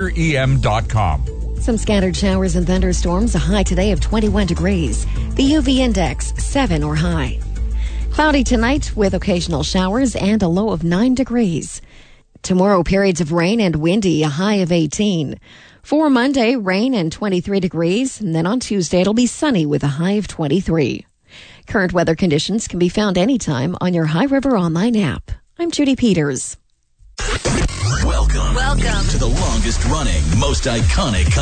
EM.com. Some scattered showers and thunderstorms, a high today of 21 degrees. The UV index, 7 or high. Cloudy tonight with occasional showers and a low of 9 degrees. Tomorrow, periods of rain and windy, a high of 18. For Monday, rain and 23 degrees. And then on Tuesday, it'll be sunny with a high of 23. Current weather conditions can be found anytime on your High River Online app. I'm Judy Peters. Welcome to the longest running, most iconic